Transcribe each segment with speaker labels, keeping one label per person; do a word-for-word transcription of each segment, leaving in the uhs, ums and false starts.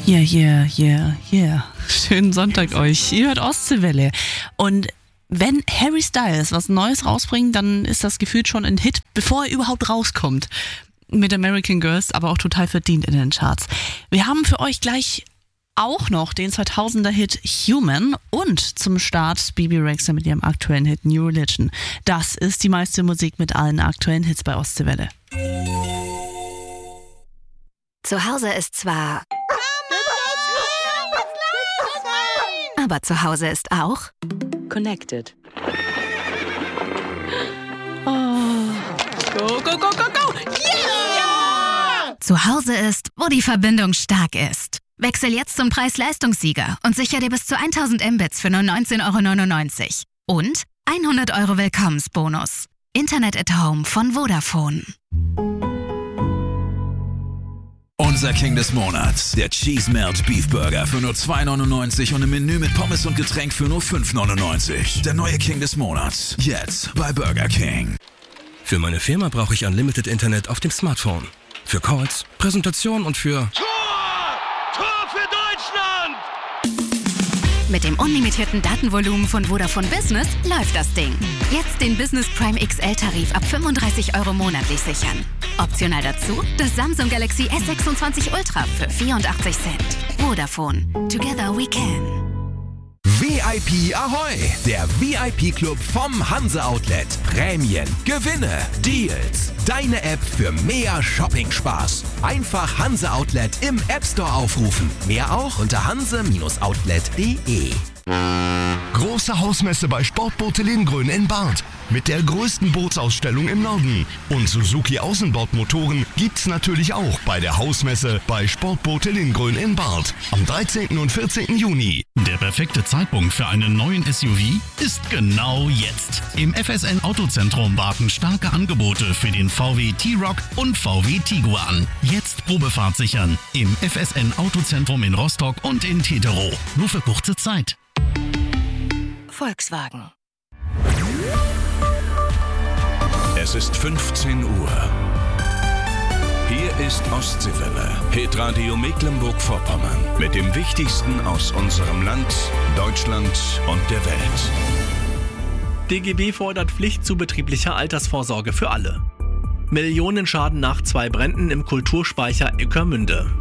Speaker 1: Yeah, yeah, yeah, yeah. Schönen Sonntag euch. Ihr hört Ostseewelle. Und wenn Harry Styles was Neues rausbringt, dann ist das gefühlt schon ein Hit, bevor er überhaupt rauskommt. Mit American Girls, aber auch total verdient in den Charts. Wir haben für euch gleich auch noch den zweitausender-Hit Human und zum Start Bebe Rexha mit ihrem aktuellen Hit New Religion. Das ist die meiste Musik mit allen aktuellen Hits bei Ostseewelle.
Speaker 2: Zu Hause ist zwar... Aber zu Hause ist auch...
Speaker 3: Connected.
Speaker 1: Oh. Go, go, go, go, go! Yeah!
Speaker 2: Zu Hause ist, wo die Verbindung stark ist. Wechsel jetzt zum Preis-Leistungssieger und sicher dir bis zu tausend Mbits für nur neunzehn Euro neunundneunzig. Und hundert Euro Willkommensbonus. Internet at Home von Vodafone.
Speaker 4: Unser King des Monats, der Cheese Melt Beef Burger für nur zwei neunundneunzig und im Menü mit Pommes und Getränk für nur fünf neunundneunzig. Der neue King des Monats, jetzt bei Burger King.
Speaker 5: Für meine Firma brauche ich Unlimited Internet auf dem Smartphone. Für Calls, Präsentationen und für...
Speaker 6: Tor! Tor für Deutschland!
Speaker 2: Mit dem unlimitierten Datenvolumen von Vodafone Business läuft das Ding. Jetzt den Business Prime X L-Tarif ab fünfunddreißig Euro monatlich sichern. Optional dazu das Samsung Galaxy S sechsundzwanzig Ultra für vierundachtzig Cent. Vodafone. Together we can.
Speaker 7: V I P Ahoi! Der V I P-Club vom Hanse Outlet. Prämien, Gewinne, Deals. Deine App für mehr Shopping-Spaß. Einfach Hanse Outlet im App Store aufrufen. Mehr auch unter hanse outlet punkt de.
Speaker 8: Große Hausmesse bei Sportboote Lindgrün in Barth. Mit der größten Bootsausstellung im Norden. Und Suzuki Außenbordmotoren gibt's natürlich auch bei der Hausmesse bei Sportboote Lindgrün in Barth. Am dreizehnten und vierzehnten Juni.
Speaker 9: Der perfekte Zeitpunkt für einen neuen S U V ist genau jetzt. Im F S N Autozentrum warten starke Angebote für den V W T-Roc und V W Tiguan. Jetzt Probefahrt sichern. Im F S N Autozentrum in Rostock und in Teterow. Nur für kurze Zeit.
Speaker 2: Volkswagen.
Speaker 4: Es ist fünfzehn Uhr. Hier ist Ostseewelle, Hitradio Mecklenburg-Vorpommern. Mit dem Wichtigsten aus unserem Land, Deutschland und der Welt.
Speaker 10: D G B fordert Pflicht zu betrieblicher Altersvorsorge für alle. Millionenschaden nach zwei Bränden im Kulturspeicher Ickermünde.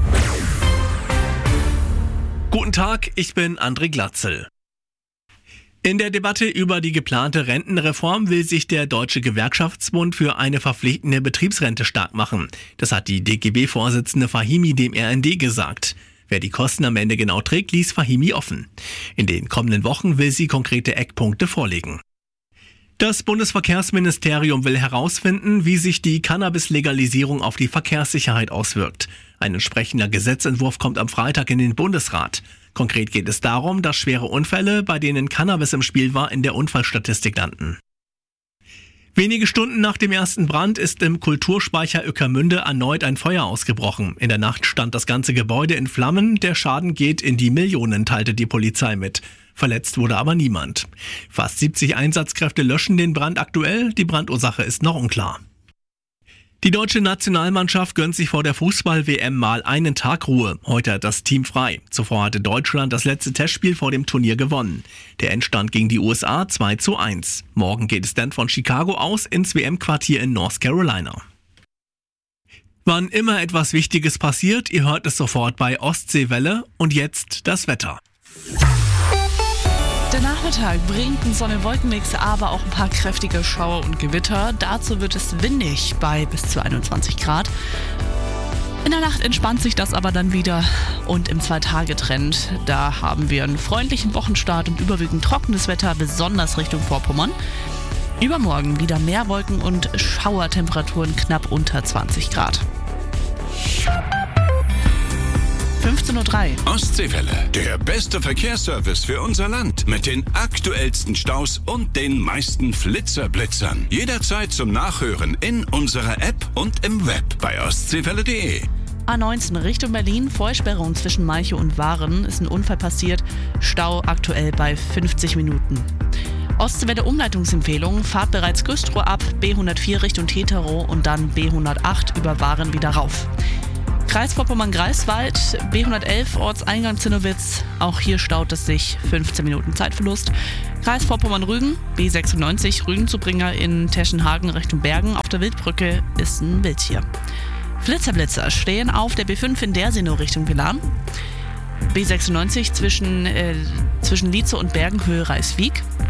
Speaker 10: Guten Tag, ich bin André Glatzel. In der Debatte über die geplante Rentenreform will sich der Deutsche Gewerkschaftsbund für eine verpflichtende Betriebsrente stark machen. Das hat die D G B-Vorsitzende Fahimi dem R N D gesagt. Wer die Kosten am Ende genau trägt, ließ Fahimi offen. In den kommenden Wochen will sie konkrete Eckpunkte vorlegen. Das Bundesverkehrsministerium will herausfinden, wie sich die Cannabis-Legalisierung auf die Verkehrssicherheit auswirkt. Ein entsprechender Gesetzentwurf kommt am Freitag in den Bundesrat. Konkret geht es darum, dass schwere Unfälle, bei denen Cannabis im Spiel war, in der Unfallstatistik landen. Wenige Stunden nach dem ersten Brand ist im Kulturspeicher Ueckermünde erneut ein Feuer ausgebrochen. In der Nacht stand das ganze Gebäude in Flammen. Der Schaden geht in die Millionen, teilte die Polizei mit. Verletzt wurde aber niemand. Fast siebzig Einsatzkräfte löschen den Brand aktuell. Die Brandursache ist noch unklar. Die deutsche Nationalmannschaft gönnt sich vor der Fußball-W M mal einen Tag Ruhe. Heute hat das Team frei. Zuvor hatte Deutschland das letzte Testspiel vor dem Turnier gewonnen. Der Endstand gegen die U S A zwei zu eins. Morgen geht es dann von Chicago aus ins W M-Quartier in North Carolina. Wann immer etwas Wichtiges passiert, ihr hört es sofort bei Ostseewelle. Und jetzt das Wetter.
Speaker 1: Der Nachmittag bringt einen Sonne-Wolken-Mix, aber auch ein paar kräftige Schauer und Gewitter. Dazu wird es windig bei bis zu einundzwanzig Grad. In der Nacht entspannt sich das aber dann wieder und im Zwei-Tage-Trend, da haben wir einen freundlichen Wochenstart und überwiegend trockenes Wetter, besonders Richtung Vorpommern. Übermorgen wieder mehr Wolken und Schauertemperaturen knapp unter zwanzig Grad. fünfzehn Uhr drei.
Speaker 4: Ostseewelle, der beste Verkehrsservice für unser Land. Mit den aktuellsten Staus und den meisten Flitzerblitzern. Jederzeit zum Nachhören in unserer App und im Web bei ostseewelle punkt de.
Speaker 1: A neunzehn Richtung Berlin, Vollsperrung zwischen Malchow und Waren, ist ein Unfall passiert. Stau aktuell bei fünfzig Minuten. Ostseewelle Umleitungsempfehlung, fahrt bereits Güstrow ab, B hundertvier Richtung Teterow und dann B hundertacht über Waren wieder rauf. Kreis Vorpommern-Greifswald, B hundertelf, Ortseingang Zinnowitz. Auch hier staut es sich, fünfzehn Minuten Zeitverlust. Kreis Vorpommern-Rügen, B sechsundneunzig, Rügenzubringer in Teschenhagen Richtung Bergen. Auf der Wildbrücke ist ein Wildtier. Flitzer-Blitzer stehen auf der B fünf in Dersenow Richtung Pilan. B sechsundneunzig zwischen, äh, zwischen Lietze und Bergenhöhe Reiswijk.